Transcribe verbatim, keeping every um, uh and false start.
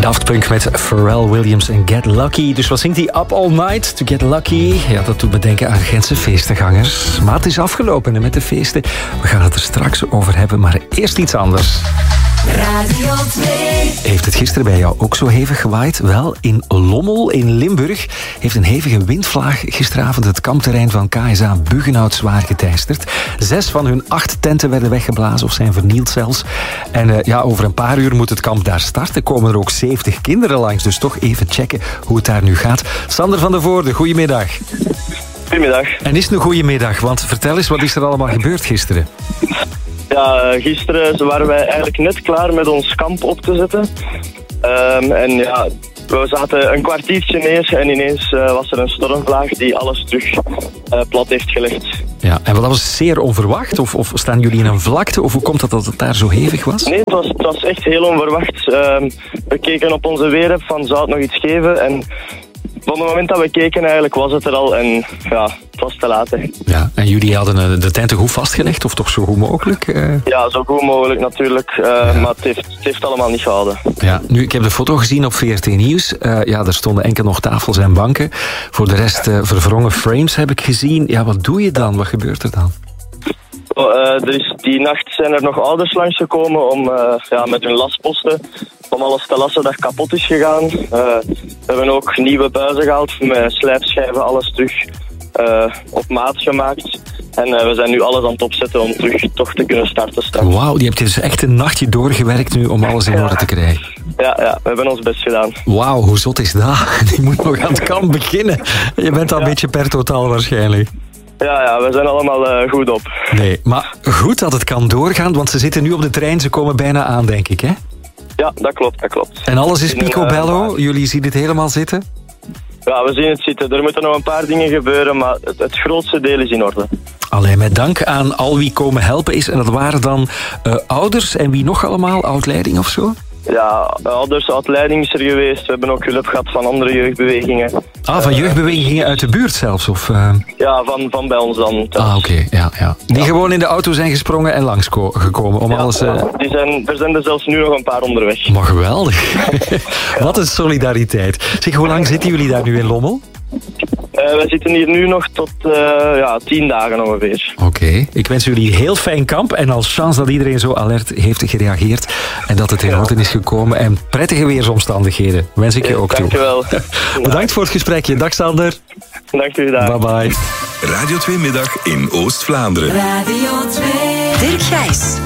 Daft Punk met Pharrell Williams en Get Lucky. Dus wat zingt hij? Up All Night to Get Lucky. Ja, dat doet me denken aan Gentse feestengangers. Maar het is afgelopen met de feesten. We gaan het er straks over hebben, maar eerst iets anders. Radio twee. Heeft het gisteren bij jou ook zo hevig gewaaid? Wel, in Lommel in Limburg heeft een hevige windvlaag gisteravond het kampterrein van K S A Buggenhout zwaar geteisterd. Zes van hun acht tenten werden weggeblazen of zijn vernield zelfs. En uh, ja, over een paar uur moet het kamp daar starten. Komen er ook zeventig kinderen langs, dus toch even checken hoe het daar nu gaat. Sander van der Voorde, goedemiddag. Goedemiddag. En is het een goede middag? Want vertel eens, wat is er allemaal gebeurd gisteren? Ja, gisteren waren wij eigenlijk net klaar met ons kamp op te zetten. Um, en ja, we zaten een kwartiertje neer en ineens uh, was er een stormvlaag die alles terug uh, plat heeft gelegd. Ja, en dat was zeer onverwacht? Of, of staan jullie in een vlakte? Of hoe komt het dat het daar zo hevig was? Nee, het was, het was echt heel onverwacht. Um, we keken op onze weerapp van zou het nog iets geven en... Van het moment dat we keken eigenlijk was het er al en ja, het was te laat. Hè. Ja, en jullie hadden de tenten goed vastgelegd of toch zo goed mogelijk? Uh... Ja, zo goed mogelijk natuurlijk, uh, ja. Maar het heeft, het heeft allemaal niet gehouden. Ja, nu, ik heb de foto gezien op V R T Nieuws. Uh, ja, er stonden enkel nog tafels en banken. Voor de rest uh, verwrongen frames heb ik gezien. Ja, wat doe je dan? Wat gebeurt er dan? Oh, uh, er is, die nacht zijn er nog ouders langsgekomen om uh, ja, met hun lastposten om alles te lassen dat kapot is gegaan. Uh, we hebben ook nieuwe buizen gehaald met slijpschijven, alles terug uh, op maat gemaakt. En uh, we zijn nu alles aan het opzetten om terug toch te kunnen starten straks. Wauw, je hebt dus echt een nachtje doorgewerkt nu om alles in ja. orde te krijgen. Ja, ja, we hebben ons best gedaan. Wauw, hoe zot is dat? Je moet nog aan het kamp beginnen. Je bent al ja. een beetje per totaal waarschijnlijk. Ja, ja, we zijn allemaal uh, goed op. Nee, maar goed dat het kan doorgaan, want ze zitten nu op de trein, ze komen bijna aan, denk ik, hè? Ja, dat klopt, dat klopt. En alles is picobello? Uh, Jullie zien het helemaal zitten? Ja, we zien het zitten. Er moeten nog een paar dingen gebeuren, maar het, het grootste deel is in orde. Allee, met dank aan al wie komen helpen is. En dat waren dan uh, ouders en wie nog allemaal? Oud-leiding of zo? Ja, ouders, oud-leiding is er geweest. We hebben ook hulp gehad van andere jeugdbewegingen. Ah, van jeugdbewegingen uit de buurt zelfs? Of, uh... Ja, van, van bij ons dan. Thuis. Ah, oké. Okay. Ja, ja. Die ja. gewoon in de auto zijn gesprongen en langsgekomen om ja, alles... Uh... Die zijn, er zijn er zelfs nu nog een paar onderweg. Maar geweldig. Ja. Wat een solidariteit. Zeg, hoe lang zitten jullie daar nu in Lommel? Uh, we zitten hier nu nog tot uh, ja, tien dagen ongeveer. Oké. Okay. Ik wens jullie heel fijn kamp en als chance dat iedereen zo alert heeft gereageerd en dat het in orde is gekomen en prettige weersomstandigheden wens ik je ook toe. Dankjewel. Bedankt voor het gesprekje. Dag Sander. Dank u, dag. Bye bye. Radio twee middag in Oost-Vlaanderen. Radio twee. Dirk Gijs.